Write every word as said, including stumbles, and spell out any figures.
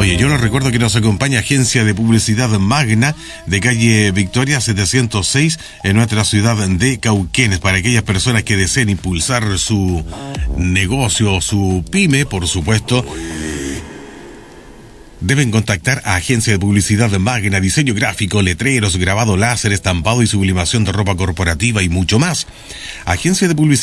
Oye, yo les recuerdo que nos acompaña Agencia de Publicidad Magna de calle Victoria setecientos seis en nuestra ciudad de Cauquenes. Para aquellas personas que deseen impulsar su negocio, su pyme, por supuesto, deben contactar a Agencia de Publicidad Magna, diseño gráfico, letreros, grabado láser, estampado y sublimación de ropa corporativa y mucho más. Agencia de Publicidad